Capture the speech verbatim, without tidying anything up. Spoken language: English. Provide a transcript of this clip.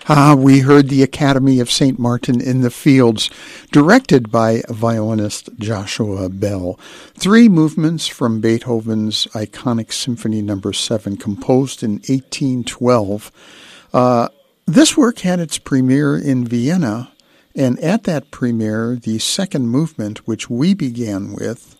Ah, we heard the Academy of Saint Martin in the Fields, directed by violinist Joshua Bell. Three movements from Beethoven's iconic Symphony Number seven, composed in eighteen twelve. Uh, this work had its premiere in Vienna, and at that premiere, the second movement, which we began with,